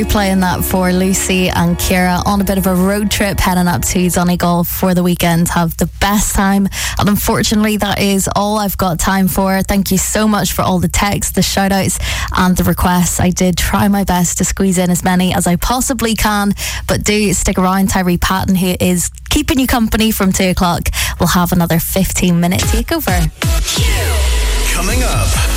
Playing that for Lucy and Kira on a bit of a road trip heading up to Donegal for the weekend. Have the best time, and unfortunately that is all I've got time for. Thank you so much for all the texts, the shout outs and the requests. I did try my best to squeeze in as many as I possibly can, but do stick around. Tyree Patton, who is keeping you company from 2 o'clock, will have another 15-minute takeover. Coming up,